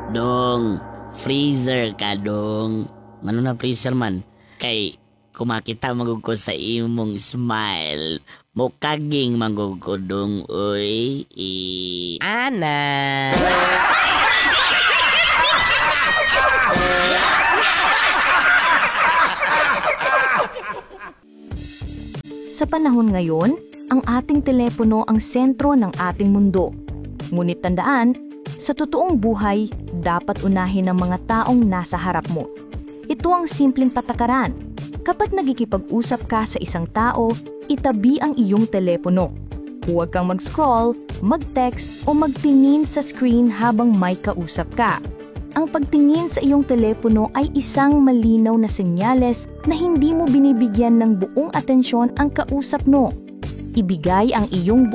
Dong, freezer ka dong. Ano na freezer man? Kay kumakita magug ko sa imong smile. Mukaging magug ko dong, uy. Ana! Sa panahon ngayon, ang ating telepono ang sentro ng ating mundo. Ngunit tandaan, sa totoong buhay, dapat unahin ng mga taong nasa harap mo. Ito ang simpleng patakaran. Kapag nagkikipag-usap ka sa isang tao, itabi ang iyong telepono. Huwag kang mag-scroll, mag-text o magtingin sa screen habang may kausap ka. Ang pagtingin sa iyong telepono ay isang malinaw na senyales na hindi mo binibigyan ng buong atensyon ang kausap mo. Ibigay ang iyong